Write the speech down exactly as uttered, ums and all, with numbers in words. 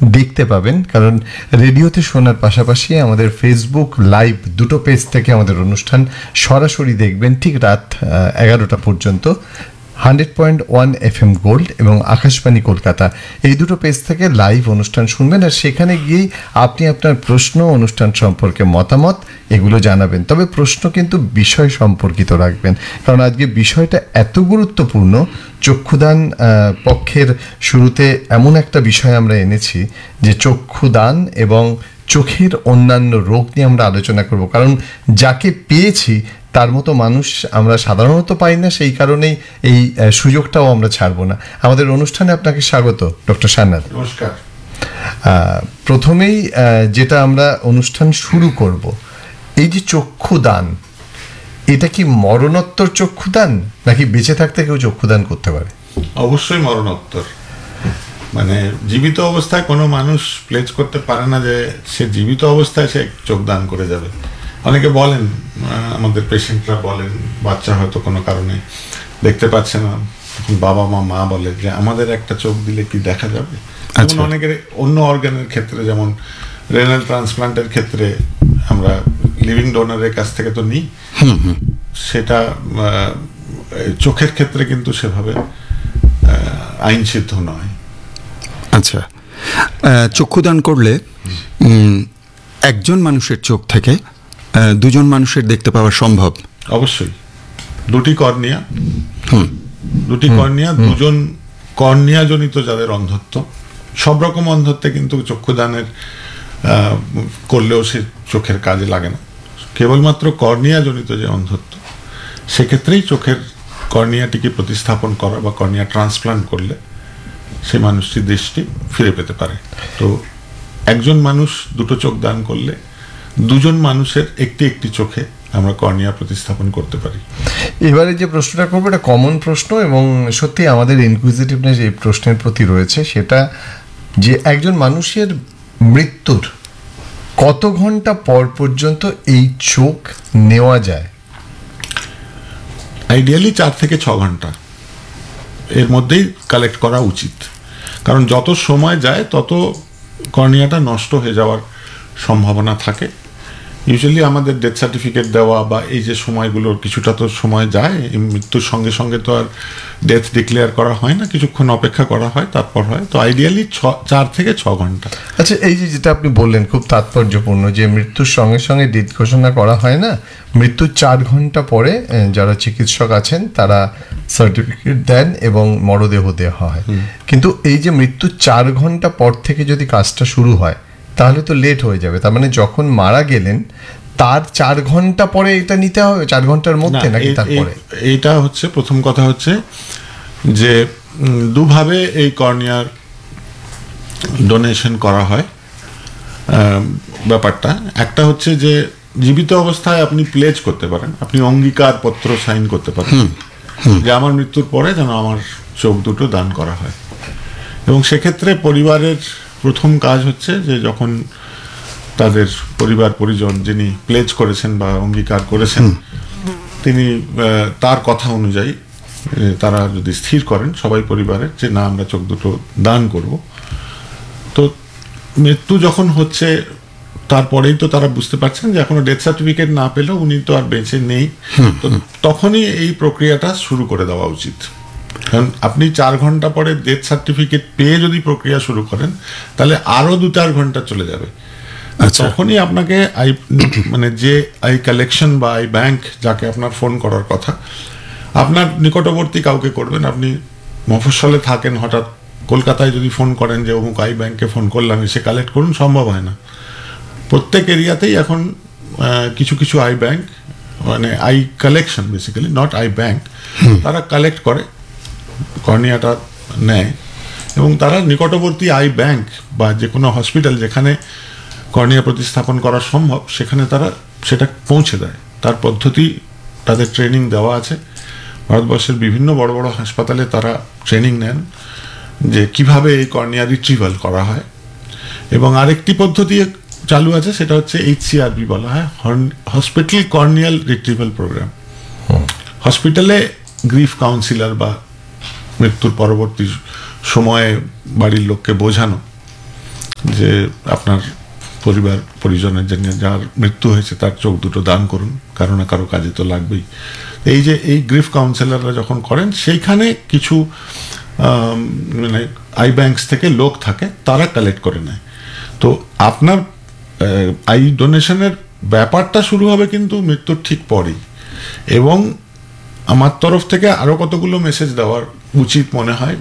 দেখতে পাবেন, কারণ রেডিওতে শোনার পাশাপাশি আমাদের ফেসবুক লাইভ দুটো পেজ থেকে আমাদের অনুষ্ঠান সরাসরি দেখবেন ঠিক রাত এগারোটা পর্যন্ত। Hundred point one F M gold এবং আকাশবাণী কলকাতা এই দুটো পেজ থেকে লাইভ অনুষ্ঠান শুনবেন, আর সেখানে গিয়েই আপনি আপনার প্রশ্ন, অনুষ্ঠান সম্পর্কে মতামত এগুলো জানাবেন। তবে প্রশ্ন কিন্তু বিষয় সম্পর্কিত রাখবেন, কারণ আজকে বিষয়টা এত গুরুত্বপূর্ণ। চক্ষুদান পক্ষের শুরুতে এমন একটা বিষয় আমরা এনেছি যে চক্ষুদান এবং চোখের অন্যান্য রোগ নিয়ে আমরা আলোচনা করব, কারণ যাকে পেয়েছি তার মতো মানুষ আমরা সাধারণত পাই না, সেই কারণেই এই সুযোগটাও আমরা ছাড়বো না। আমাদের অনুষ্ঠানে আপনাকে স্বাগত ডক্টর সান্যাল। নমস্কার। প্রথমেই যেটা আমরা অনুষ্ঠান শুরু করব, এই যে চক্ষুদান, এটা কি মরণোত্তর চক্ষুদান নাকি বেঁচে থাকতে কেউ চক্ষুদান করতে পারে? অবশ্যই মরণোত্তর। মানে জীবিত অবস্থায় কোনো মানুষ প্লেজ করতে পারে না যে সে জীবিত অবস্থায় সে চোখ দান করে যাবে। অনেকে বলেন, আমাদের পেশেন্টরা বলেন, বাচ্চা হয়তো কোনো কারণে দেখতে পাচ্ছে না, তখন বাবা মা মা বলে যে আমাদের একটা চোখ দিলে কি দেখা যাবে। যেমন অনেকের অন্য অর্গানের ক্ষেত্রে, যেমন রেনাল ট্রান্সপ্লান্টের ক্ষেত্রে আমরা লিভিং ডোনারের কাছ থেকে তো নিই, সেটা চোখের ক্ষেত্রে কিন্তু সেভাবে আইন সিদ্ধ নয়। আচ্ছা, চক্ষুদান করলে একজন মানুষের চোখ থেকে দুজন মানুষের দেখতে পাওয়া সম্ভব? অবশ্যই। দুটি কর্নিয়া, দুটি কর্নিয়া, দুজন কর্নিয়া জনিত যাদের অন্ধত্ব, সব রকম অন্ধত্বে কিন্তু চক্ষুদানের করলেও সে চোখের কাজে লাগে না। কেবলমাত্র কর্নিয়া জনিত যে অন্ধত্ব, সেক্ষেত্রেই চোখের কর্নিয়াটিকে প্রতিস্থাপন করা বা কর্নিয়া ট্রান্সপ্লান্ট করলে সে মানুষটি দৃষ্টি ফিরে পেতে পারে। তো একজন মানুষ দুটো চোখ দান করলে দুজন মানুষের একটি একটি চোখে আমরা কর্নিয়া প্রতিস্থাপন করতে পারি। এবারে যে প্রশ্নটা করবো, এটা কমন প্রশ্ন এবং সত্যি আমাদের ইনকুইজিটিভনেস এই প্রশ্নের প্রতি রয়েছে, সেটা যে একজন মানুষের মৃত্যুর কত ঘন্টা পর পর্যন্ত এই চোখ নেওয়া যায়? আইডিয়ালি চার থেকে ছ ঘন্টা এর মধ্যেই কালেক্ট করা উচিত, কারণ যত সময় যায় তত কর্নিয়াটা নষ্ট হয়ে যাওয়ার সম্ভাবনা থাকে। ইউজুয়ালি আমাদের ডেথ সার্টিফিকেট দেওয়া বা এই যে সময়গুলোর কিছুটা তো সময় যায়, মৃত্যুর সঙ্গে সঙ্গে তো আর ডেথ ডিক্লেয়ার করা হয় না, কিছুক্ষণ অপেক্ষা করা হয়, তারপর হয়। তো আইডিয়ালি ছ চার থেকে ছ ঘন্টা। আচ্ছা, এই যে যেটা আপনি বললেন খুব তাৎপর্যপূর্ণ, যে মৃত্যুর সঙ্গে সঙ্গে ডেথ ঘোষণা করা হয় না, মৃত্যুর চার ঘন্টা পরে যারা চিকিৎসক আছেন তারা সার্টিফিকেট দেন এবং মরদেহ দেওয়া হয়। কিন্তু এই যে মৃত্যুর চার ঘন্টা পর থেকে যদি কাজটা শুরু হয় তাহলে তো লেট হয়ে যাবে। তার মানে যখন মারা গেলেন তার চার ঘন্টা পরে এটা নিতে হবে, চার ঘন্টার মধ্যে নাকি তারপরে? এইটা হচ্ছে প্রথম কথা, হচ্ছে যে দুভাবে এই কর্নিয়ার ডোনেশন করা হয় ব্যাপারটা। একটা হচ্ছে যে জীবিত অবস্থায় আপনি প্লেজ করতে পারেন, আপনি অঙ্গীকার পত্র সাইন করতে পারেন যে আমার মৃত্যুর পরে যেন আমার চোখ দুটো দান করা হয়। এবং সেক্ষেত্রে পরিবারের প্রথম কাজ হচ্ছে যে যখন তাদের পরিবার পরিজন যিনি প্লেজ করেছেন বা অঙ্গীকার করেছেন, তিনি তার কথা অনুযায়ী তারা যদি স্থির করেন সবাই পরিবারের যে না আমরা চোখ দুটো দান করব, তো মৃত্যু যখন হচ্ছে তারপরেই তো তারা বুঝতে পারছেন যে এখনো ডেথ সার্টিফিকেট না পেলেও উনি তো আর বেঁচে নেই, তো তখনই এই প্রক্রিয়াটা শুরু করে দেওয়া উচিত। কারণ আপনি চার ঘন্টা পরে ডেথ সার্টিফিকেট পেয়ে যদি প্রক্রিয়া শুরু করেন তাহলে আরো দু চার ঘন্টা চলে যাবে। তখনই আপনাকে আই মানে যে আই কালেকশন বা আই ব্যাংক যাকে আপনার ফোন করার কথা, আপনার নিকটবর্তী কাউকে করবেন। আপনি মফস্বলে থাকেন, হঠাৎ কলকাতায় যদি ফোন করেন যে অমুক আই ব্যাংকে ফোন করলাম এসে কালেক্ট করুন, সম্ভব হয় না। প্রত্যেক এরিয়াতেই এখন কিছু কিছু আই ব্যাংক, মানে I collection basically, not I bank, তারা কালেক্ট করে, কর্নিয়াটা নেয় এবং তারা নিকটবর্তী আই ব্যাংক বা যে কোনো হসপিটাল যেখানে কর্নিয়া প্রতিস্থাপন করা সম্ভব সেখানে তারা সেটা পৌঁছে দেয়। তার পদ্ধতি তাদের ট্রেনিং দেওয়া আছে। ভারতবর্ষের বিভিন্ন বড় বড় হাসপাতালে তারা ট্রেনিং নেন যে কিভাবে এই কর্নিয়া রিট্রিভাল করা হয়। এবং আরেকটি পদ্ধতি চালু আছে, সেটা হচ্ছে এইচসিআরবি বলা হয়, হসপিটাল কর্নিয়াল রিট্রিভাল প্রোগ্রাম। হসপিটালে গ্রিফ কাউন্সিলর বা মৃত্যুর পরবর্তী সময়ে বাড়ির লোককে বোঝানো যে আপনার পরিবার পরিজনের জন্য যার মৃত্যু হয়েছে তার চোখ দুটো দান করুন, কারো না কারো কাজে তো লাগবেই। এই যে এই গ্রিফ কাউন্সিলররা যখন করেন, সেইখানে কিছু আম, মানে আই ব্যাংকস থেকে লোক থাকে, তারা কালেক্ট করে নেয়। তো আপনার আই ডোনেশনের ব্যাপারটা শুরু হবে কিন্তু মৃত্যুর ঠিক পরেই। এবং আমার তরফ থেকে আরো কতগুলো মেসেজ দেওয়ার উচিত মনে হয়